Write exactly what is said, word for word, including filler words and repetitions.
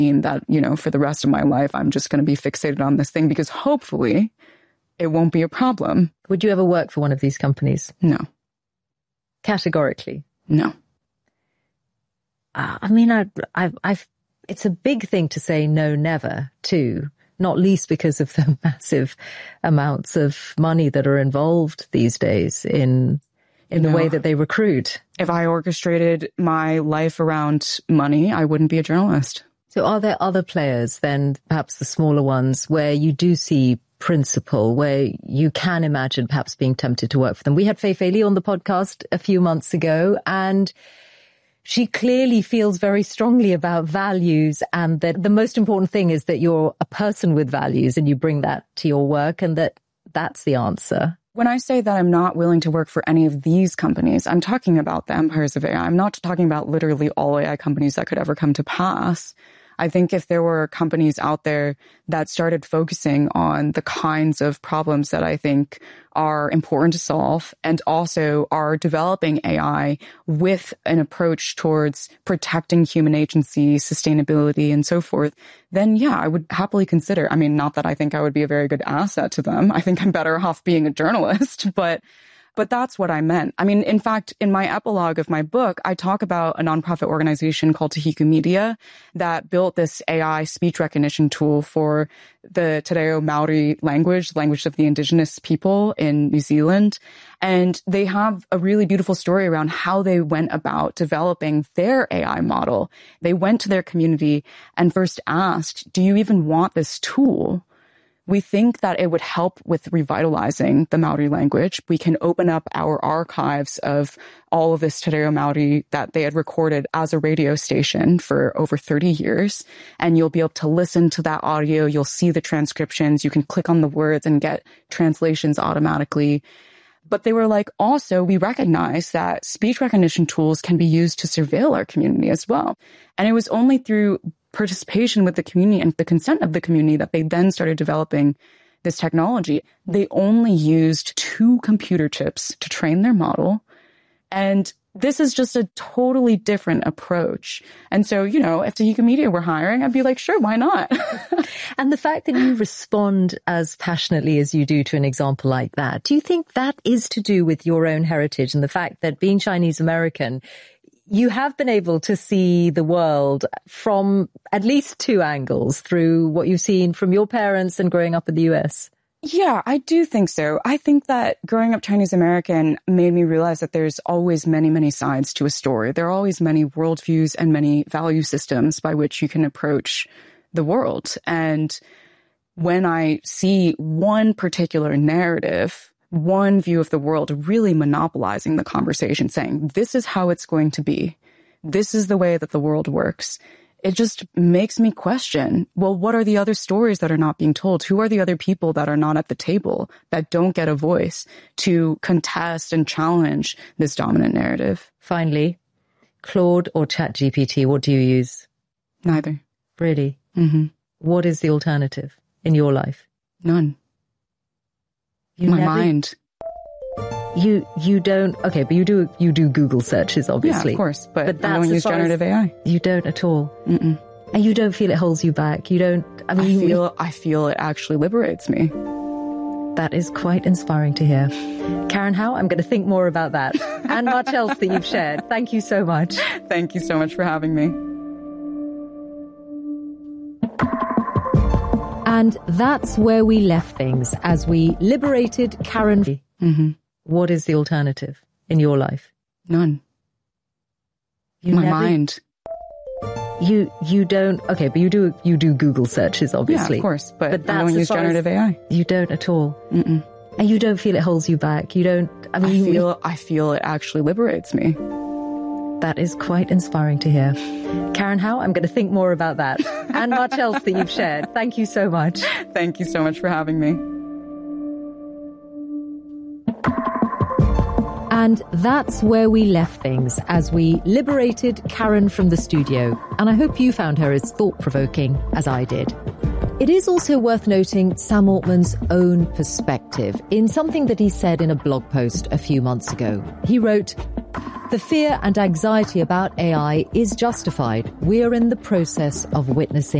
mean that, you know, for the rest of my life, I'm just going to be fixated on this thing because hopefully it won't be a problem. Would you ever work for one of these companies? No. Categorically? No. Uh, I mean, I, I, I've, it's a big thing to say no, never, too. Not least because of the massive amounts of money that are involved these days in in you the know, way that they recruit. If I orchestrated my life around money, I wouldn't be a journalist. So are there other players then, perhaps the smaller ones, where you do see principle, where you can imagine perhaps being tempted to work for them? We had Fei Fei Li on the podcast a few months ago, and she clearly feels very strongly about values, and that the most important thing is that you're a person with values and you bring that to your work, and that that's the answer. When I say that I'm not willing to work for any of these companies, I'm talking about the empires of A I. I'm not talking about literally all A I companies that could ever come to pass. I think if there were companies out there that started focusing on the kinds of problems that I think are important to solve and also are developing A I with an approach towards protecting human agency, sustainability, and so forth, then yeah, I would happily consider. I mean, not that I think I would be a very good asset to them. I think I'm better off being a journalist, but But that's what I meant. I mean, in fact, in my epilogue of my book, I talk about a nonprofit organization called Tahiku Media that built this A I speech recognition tool for the Te Reo Maori language, language of the indigenous people in New Zealand. And they have a really beautiful story around how they went about developing their A I model. They went to their community and first asked, do you even want this tool? We think that it would help with revitalizing the Maori language. We can open up our archives of all of this Te Reo Maori that they had recorded as a radio station for over thirty years. And you'll be able to listen to that audio. You'll see the transcriptions. You can click on the words and get translations automatically. But they were like, also, we recognize that speech recognition tools can be used to surveil our community as well. And it was only through participation with the community and the consent of the community that they then started developing this technology. They only used two computer chips to train their model. And this is just a totally different approach. And so, you know, if Tahiku Media were hiring, I'd be like, sure, why not? And the fact that you respond as passionately as you do to an example like that, do you think that is to do with your own heritage and the fact that being Chinese American, you have been able to see the world from at least two angles through what you've seen from your parents and growing up in the U S? Yeah, I do think so. I think that growing up Chinese American made me realize that there's always many, many sides to a story. There are always many worldviews and many value systems by which you can approach the world. And when I see one particular narrative, one view of the world really monopolizing the conversation, saying, this is how it's going to be. This is the way that the world works. It just makes me question, well, what are the other stories that are not being told? Who are the other people that are not at the table, that don't get a voice to contest and challenge this dominant narrative? Finally, Claude or ChatGPT, what do you use? Neither. Really? Mm-hmm. What is the alternative in your life? None. You My never, mind. You you don't okay, but you do you do Google searches, obviously. Yeah, of course, but, but I don't use generative A I. You don't at all. Mm-mm. And you don't feel it holds you back. You don't. I mean, I you, feel I feel it actually liberates me. That is quite inspiring to hear. Karen Hao, I'm going to think more about that and much else that you've shared. Thank you so much. Thank you so much for having me. And that's where we left things as we liberated Karen. Mm-hmm. What is the alternative in your life? None. You My never, mind. You you don't. Okay, but you do you do Google searches, obviously. Yeah, of course, but, but I don't use generative A I. You don't at all. Mm-mm. And you don't feel it holds you back. You don't. I mean, I feel I feel it actually liberates me. That is quite inspiring to hear. Karen Hao, I'm going to think more about that and much else that you've shared. Thank you so much. Thank you so much for having me. And that's where we left things as we liberated Karen from the studio. And I hope you found her as thought-provoking as I did. It is also worth noting Sam Altman's own perspective in something that he said in a blog post a few months ago. He wrote, The fear and anxiety about A I is justified. We are in the process of witnessing